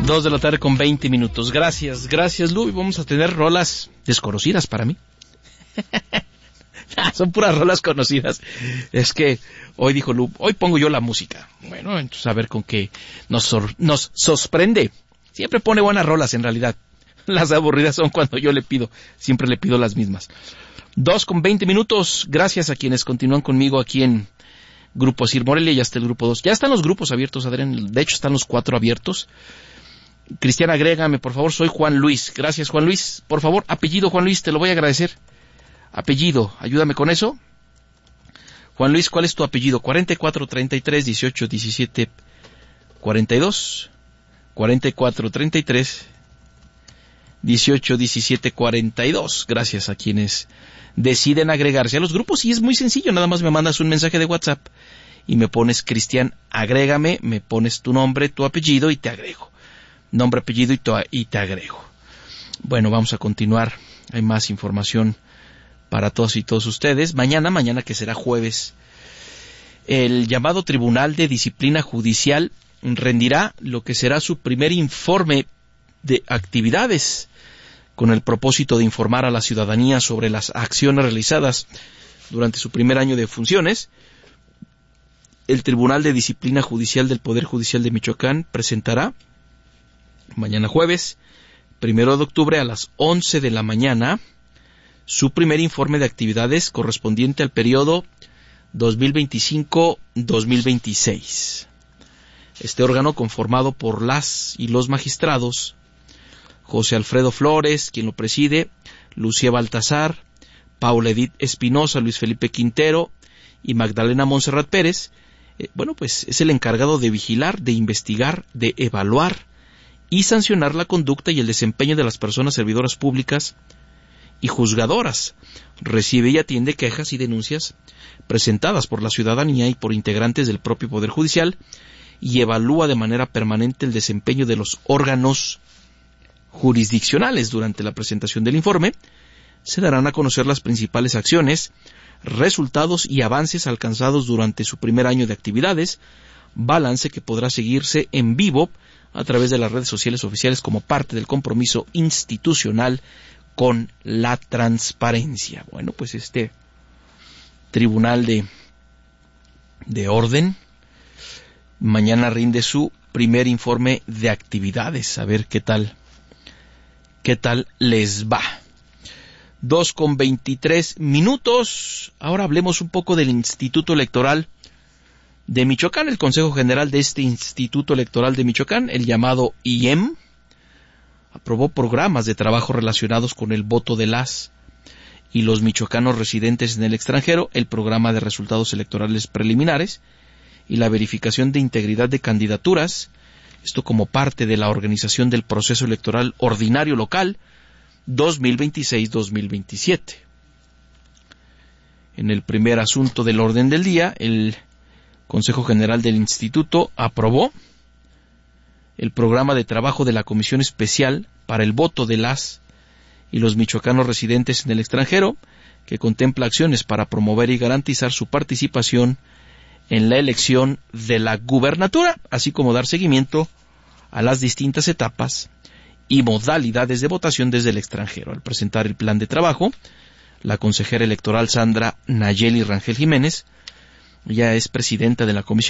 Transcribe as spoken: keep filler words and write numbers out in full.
Dos de la tarde con veinte minutos. Gracias, gracias, Lu. Y vamos a tener rolas desconocidas para mí. Son puras rolas conocidas. Es que hoy dijo Lu, hoy pongo yo la música. Bueno, entonces a ver con qué nos, sor- nos sorprende. Siempre pone buenas rolas en realidad. Las aburridas son cuando yo le pido. Siempre le pido las mismas. Dos con veinte minutos. Gracias a quienes continúan conmigo aquí en Grupo Sir Morelia. Ya está el grupo dos. Ya están los grupos abiertos, Adrián. De hecho, están los cuatro abiertos. Cristiana, agrégame, por favor. Soy Juan Luis. Gracias, Juan Luis. Por favor, apellido Juan Luis, te lo voy a agradecer. Apellido, ayúdame con eso. Juan Luis, ¿cuál es tu apellido? cuarenta y cuatro, treinta y tres, dieciocho, diecisiete, cuarenta y dos. cuarenta y cuatro, treinta y tres, dieciocho, diecisiete, cuarenta y dos. Gracias a quienes deciden agregarse a los grupos. Y es muy sencillo, nada más me mandas un mensaje de WhatsApp y me pones Cristian, agrégame, me pones tu nombre, tu apellido y te agrego. Nombre, apellido y, to- y te agrego. Bueno, vamos a continuar. Hay más información para todos y todos ustedes. Mañana, mañana que será jueves, el llamado Tribunal de Disciplina Judicial rendirá lo que será su primer informe de actividades con el propósito de informar a la ciudadanía sobre las acciones realizadas durante su primer año de funciones. El Tribunal de Disciplina Judicial del Poder Judicial de Michoacán presentará mañana jueves, primero de octubre a las once de la mañana, su primer informe de actividades correspondiente al periodo dos mil veinticinco a dos mil veintiséis. Este órgano, conformado por las y los magistrados José Alfredo Flores, quien lo preside, Lucía Baltasar, Paula Edith Espinosa, Luis Felipe Quintero y Magdalena Montserrat Pérez, eh, bueno, pues es el encargado de vigilar, de investigar, de evaluar y sancionar la conducta y el desempeño de las personas servidoras públicas y juzgadoras. Recibe y atiende quejas y denuncias presentadas por la ciudadanía y por integrantes del propio Poder Judicial y evalúa de manera permanente el desempeño de los órganos jurisdiccionales. Durante la presentación del informe se darán a conocer las principales acciones, resultados y avances alcanzados durante su primer año de actividades, balance que podrá seguirse en vivo a través de las redes sociales oficiales como parte del compromiso institucional con la transparencia. Bueno, pues este Tribunal de, de Orden mañana rinde su primer informe de actividades. A ver qué tal, qué tal les va. Dos con veintitrés minutos. Ahora hablemos un poco del Instituto Electoral de Michoacán. El Consejo General de este Instituto Electoral de Michoacán, el llamado I E M, aprobó programas de trabajo relacionados con el voto de las y los michoacanos residentes en el extranjero, el programa de resultados electorales preliminares y la verificación de integridad de candidaturas, esto como parte de la organización del proceso electoral ordinario local dos mil veintiséis a dos mil veintisiete. En el primer asunto del orden del día, el Consejo General del Instituto aprobó el programa de trabajo de la Comisión Especial para el Voto de las y los michoacanos residentes en el extranjero, que contempla acciones para promover y garantizar su participación en la elección de la gubernatura, así como dar seguimiento a las distintas etapas y modalidades de votación desde el extranjero. Al presentar el plan de trabajo, la consejera electoral Sandra Nayeli Rangel Jiménez, ya es presidenta de la comisión,